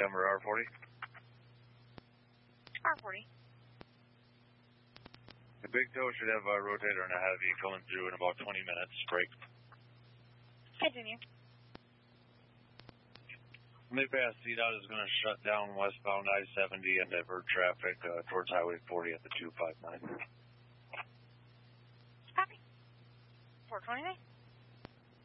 Denver R40. R40. The Big Toe should have a rotator and a heavy coming through in about 20 minutes. Break. Continue. Midpass CDOT is going to shut down westbound I-70 and divert traffic towards Highway 40 at the 259. Copy. 429.